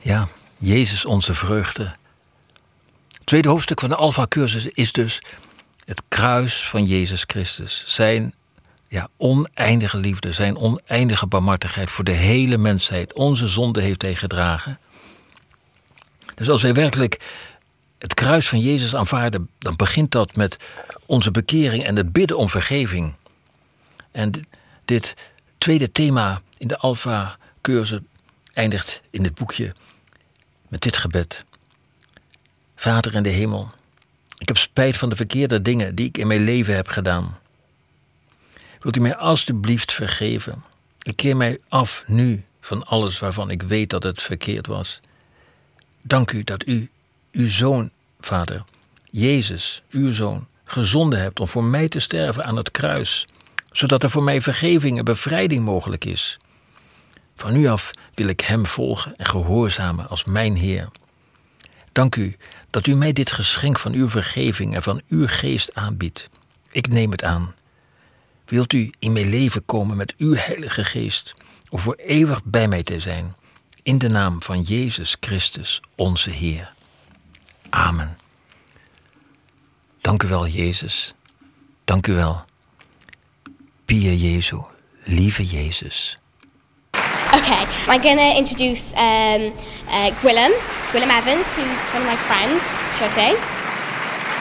Ja, Jezus onze vreugde. Het tweede hoofdstuk van de Alpha-cursus is dus het kruis van Jezus Christus. Zijn oneindige liefde, zijn oneindige barmhartigheid voor de hele mensheid. Onze zonde heeft hij gedragen. Dus als wij werkelijk het kruis van Jezus aanvaarden, dan begint dat met onze bekering en het bidden om vergeving. En dit tweede thema in de Alpha-cursus eindigt in dit boekje met dit gebed. Vader in de hemel, ik heb spijt van de verkeerde dingen die ik in mijn leven heb gedaan. Wilt u mij alstublieft vergeven? Ik keer mij af nu van alles waarvan ik weet dat het verkeerd was. Dank u dat u uw zoon, Vader, Jezus, uw zoon, gezonden hebt om voor mij te sterven aan het kruis, zodat er voor mij vergeving en bevrijding mogelijk is. Van nu af wil ik hem volgen en gehoorzamen als mijn Heer. Dank u dat u mij dit geschenk van uw vergeving en van uw geest aanbiedt. Ik neem het aan. Wilt u in mijn leven komen met uw Heilige Geest, om voor eeuwig bij mij te zijn, in de naam van Jezus Christus, onze Heer. Amen. Dank u wel, Jezus. Dank u wel. Pia Jezu, lieve Jezus. Okay, I'm going to introduce Gwillem Evans, who's one of my friends, should I say.